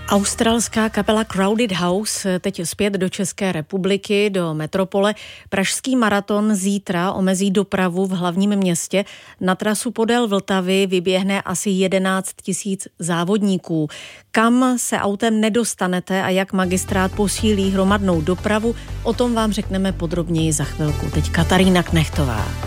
Australská kapela Crowded House teď zpět do České republiky, do metropole. Pražský maraton zítra omezí dopravu v hlavním městě. Na trasu podél Vltavy vyběhne asi 11 000 závodníků. Kam se autem nedostanete a jak magistrát posílí hromadnou dopravu, o tom vám řekneme podrobněji za chvilku. Teď Katarína Knechtová.